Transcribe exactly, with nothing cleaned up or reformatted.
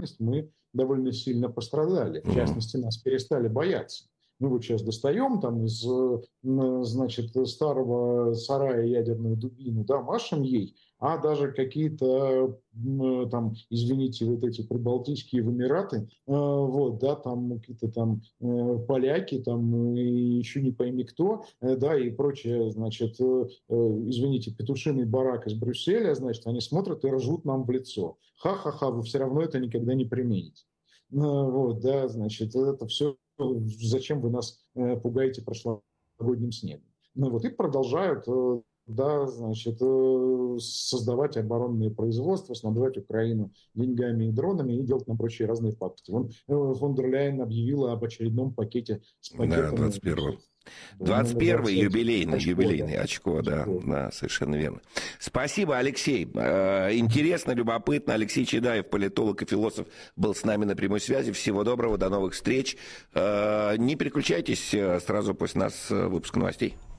предпринимательства мы довольно сильно пострадали. В частности, нас перестали бояться. Мы вот сейчас достаем там из, значит, старого сарая ядерную дубину, да, машем ей, а даже какие-то там, извините, вот эти прибалтийские Эмираты, вот, да, там какие-то там поляки, там и еще не пойми кто, да, и прочее, значит, извините, петушиный барак из Брюсселя, значит, они смотрят и ржут нам в лицо. Ха-ха-ха, вы все равно это никогда не примените. Вот, да, значит, это все. Зачем вы нас э, пугаете прошлогодним снегом? Ну вот и продолжают, э, да, значит, э, создавать оборонные производства, снабжать Украину деньгами и дронами и делать нам прочие разные пакости. Вон э, фон дер Ляйен объявила об очередном пакете с пакетом. Да, двадцать первого. двадцать первый юбилейный, очко, юбилейный, да, очко, да, очко. Да, совершенно верно. Спасибо, Алексей. Интересно, любопытно. Алексей Чедаев, политолог и философ, был с нами на прямой связи. Всего доброго, до новых встреч. Не переключайтесь, сразу после нас выпуск новостей.